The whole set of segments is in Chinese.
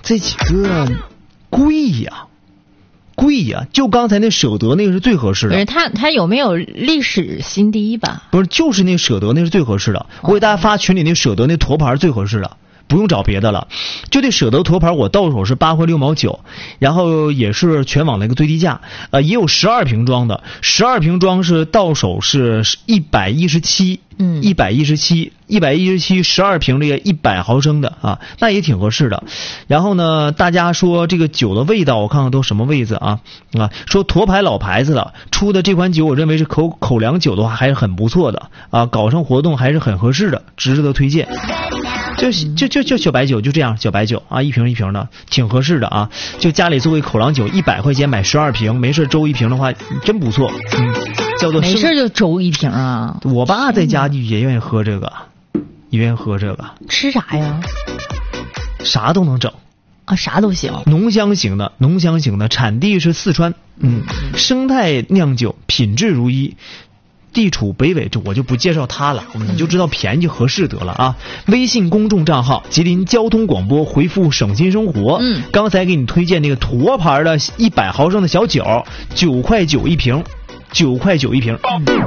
这几个贵呀，就刚才那舍得那个是最合适的。 不是他有没有历史新低吧？ 不是，就是那舍得那是最合适的。我给大家发群里那舍得那沱牌最合适的。不用找别的了，就这舍得沱牌我到手是8块6毛9，然后也是全网的一个最低价，也有12瓶装的，12瓶装是到手是117，117，12瓶这个100毫升的啊，那也挺合适的。然后呢，大家说这个酒的味道，我看看都什么味子啊？说沱牌老牌子了，出的这款酒我认为是口粮酒的话还是很不错的啊，搞上活动还是很合适的，值得推荐。就小白酒就这样，小白酒啊，一瓶一瓶的，挺合适的啊。就家里作为口粮酒，100块钱买12瓶，没事周一瓶的话，真不错。叫做没事就周一瓶啊。 我爸在家也愿意喝这个， 吃啥呀？ 啥都能整啊，啥都行。 浓香型的，产地是四川，生态酿酒，品质如一。地处北纬，这我就不介绍它了，你就知道便宜就合适得了啊。微信公众账号吉林交通广播，回复省心生活。刚才给你推荐那个沱牌的100毫升的小酒，9块9一瓶，9块9一瓶。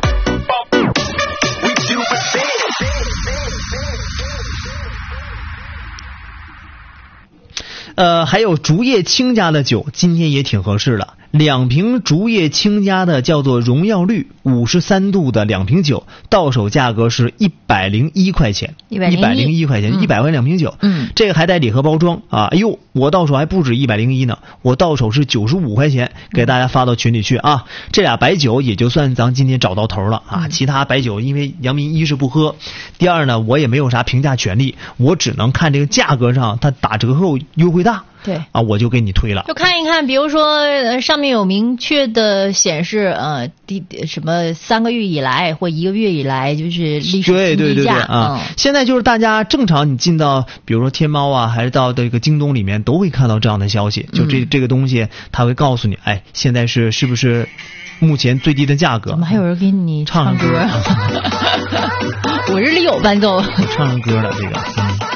还有竹叶青家的酒，今天也挺合适的。2瓶竹叶青家的叫做荣耀绿53度的2瓶酒，到手价格是101块钱，101块钱，100块2瓶酒。这个还带礼盒包装啊！哎呦，我到手还不止101呢，我到手是95块钱，给大家发到群里去啊。这俩白酒也就算咱今天找到头了啊。其他白酒因为杨明一是不喝，第二呢我也没有啥评价权利，我只能看这个价格上它打折后优惠大。 对啊，我就给你推了。 就看一看，比如说上面有明确的显示，什么3个月以来或1个月以来就是历史新低价啊。 现在就是大家正常你进到比如说天猫啊，还是到这个京东里面，都会看到这样的消息。就这个东西，他会告诉你，哎，现在是不是目前最低的价格？ 怎么还有人给你唱歌？我这里有伴奏， 唱歌了这个。